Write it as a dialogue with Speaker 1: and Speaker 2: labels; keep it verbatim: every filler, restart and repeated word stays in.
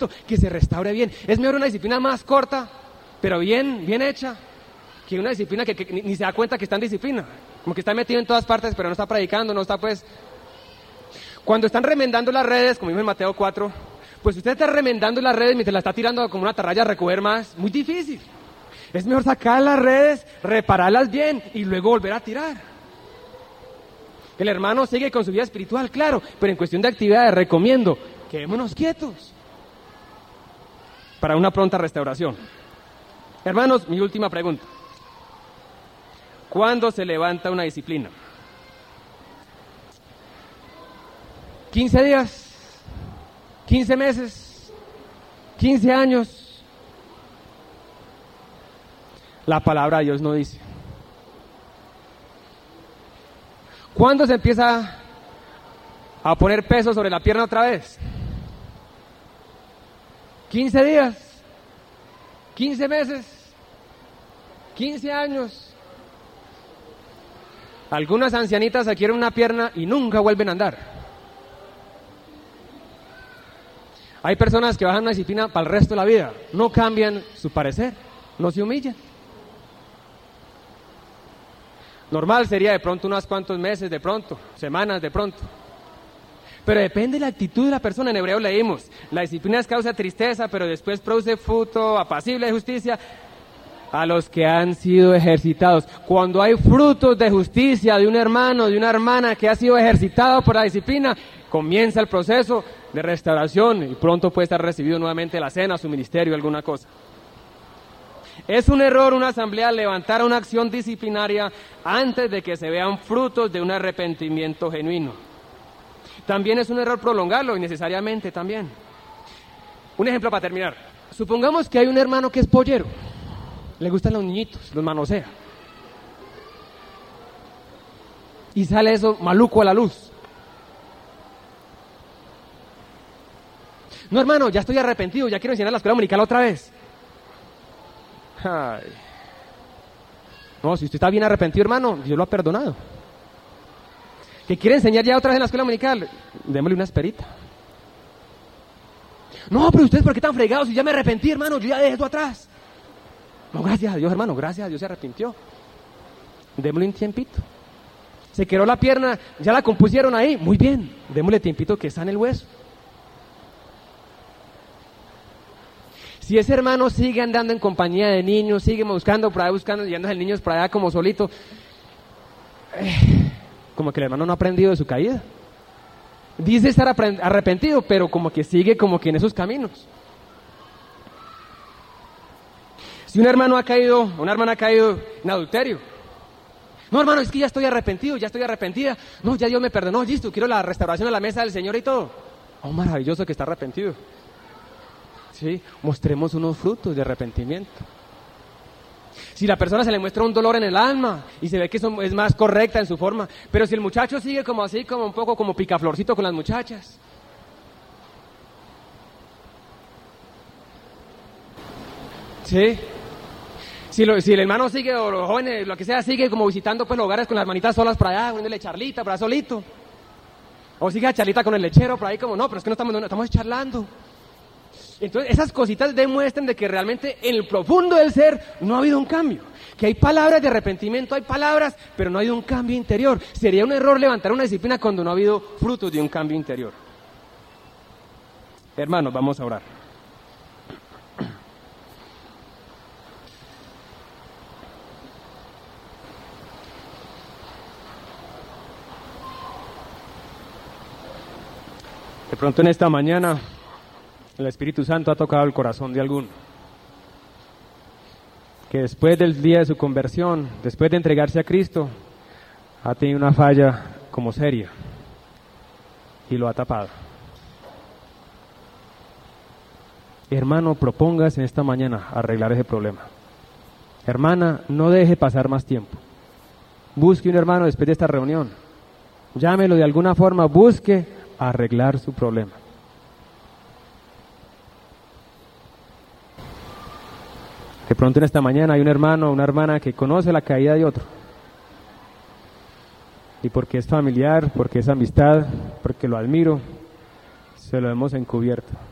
Speaker 1: poquito, que se restaure bien. Es mejor una disciplina más corta, pero bien, bien hecha, que una disciplina que, que ni, ni se da cuenta que está en disciplina. Como que está metido en todas partes, pero no está predicando, no está pues... Cuando están remendando las redes, como dijo en Mateo cuatro, pues usted está remendando las redes mientras la está tirando como una atarraya a recoger más. Muy difícil. Es mejor sacar las redes, repararlas bien y luego volver a tirar. El hermano sigue con su vida espiritual, claro, pero en cuestión de actividades recomiendo, quedémonos quietos para una pronta restauración. Hermanos, mi última pregunta. ¿Cuándo se levanta una disciplina? ¿quince días? ¿quince meses? ¿quince años? La palabra de Dios no dice. ¿Cuándo se empieza a poner peso sobre la pierna otra vez? ¿quince días? ¿quince meses? ¿quince años? Algunas ancianitas adquieren una pierna y nunca vuelven a andar. Hay personas que bajan una disciplina para el resto de la vida, no cambian su parecer, no se humillan. Normal sería de pronto unos cuantos meses, de pronto, semanas, de pronto. Pero depende de la actitud de la persona. En hebreo leímos, la disciplina es causa tristeza, pero después produce fruto apacible de justicia a los que han sido ejercitados. Cuando hay frutos de justicia de un hermano, de una hermana que ha sido ejercitado por la disciplina, comienza el proceso de restauración y pronto puede estar recibido nuevamente la cena, su ministerio, alguna cosa. Es un error una asamblea levantar una acción disciplinaria antes de que se vean frutos de un arrepentimiento genuino. También es un error prolongarlo innecesariamente también. Un ejemplo para terminar. Supongamos que hay un hermano que es pollero, le gustan los niñitos, los manosea. Y sale eso maluco a la luz. No, hermano, ya estoy arrepentido, ya quiero enseñar a la escuela dominical otra vez. Ay. No, si usted está bien arrepentido, hermano, Dios lo ha perdonado. ¿Que quiere enseñar ya otra vez en la escuela dominical? Démosle una esperita. No, pero ustedes, ¿por qué tan fregados? Si ya me arrepentí, hermano, yo ya dejé eso atrás. No, gracias a Dios, hermano, gracias a Dios se arrepintió. Démosle un tiempito. Se quebró la pierna, ya la compusieron ahí, muy bien, démosle tiempito que está en el hueso. Si ese hermano sigue andando en compañía de niños, sigue buscando por ahí, buscando, llevándose niños por allá como solito, eh, como que el hermano no ha aprendido de su caída. Dice estar arrepentido, pero como que sigue como que en esos caminos. Si un hermano ha caído, una hermana ha caído en adulterio. No, hermano, es que ya estoy arrepentido, ya estoy arrepentida. No, ya Dios me perdonó, listo, quiero la restauración a la mesa del Señor y todo. Oh, maravilloso que está arrepentido. Sí, mostremos unos frutos de arrepentimiento. Si la persona se le muestra un dolor en el alma y se ve que eso es más correcta en su forma, pero si el muchacho sigue como así, como un poco como picaflorcito con las muchachas. Sí. Si, lo, si el hermano sigue, o los jóvenes, lo que sea, sigue como visitando pues los hogares con las manitas solas por allá, poniéndole charlita, por allá solito. O sigue a charlita con el lechero por ahí como, no, pero es que no estamos, no, estamos charlando. Entonces esas cositas demuestran de que realmente en el profundo del ser no ha habido un cambio, que hay palabras de arrepentimiento, hay palabras, pero no ha habido un cambio interior. Sería un error levantar una disciplina cuando no ha habido frutos de un cambio interior. Hermanos, vamos a orar. De pronto en esta mañana el Espíritu Santo ha tocado el corazón de alguno, que después del día de su conversión, después de entregarse a Cristo, ha tenido una falla como seria y lo ha tapado. Hermano, propóngase en esta mañana arreglar ese problema. Hermana, no deje pasar más tiempo. Busque un hermano después de esta reunión. Llámelo de alguna forma, busque arreglar su problema. De pronto en esta mañana hay un hermano o una hermana que conoce la caída de otro. Y porque es familiar, porque es amistad, porque lo admiro, se lo hemos encubierto.